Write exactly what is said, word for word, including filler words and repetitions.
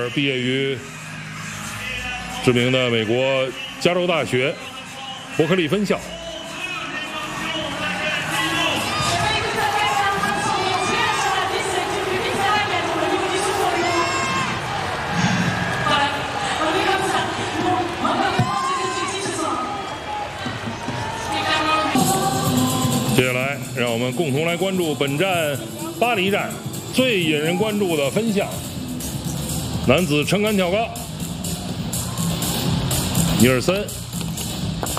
尔毕业于知名的美国加州大学伯克利分校。接下来，让我们共同来关注本站巴黎站最引人关注的分项——男子撑杆跳高。尼尔森